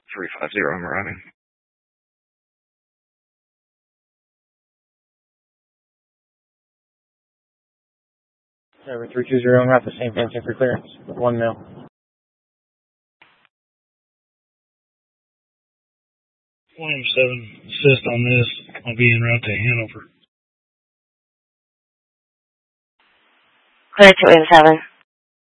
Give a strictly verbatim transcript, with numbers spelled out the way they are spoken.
three five zero, I'm arriving. Driver three two zero, I'm at the same fencing for clearance. One mil. one M seven, assist on this. I'll be en route to Hanover. Clear to M seven.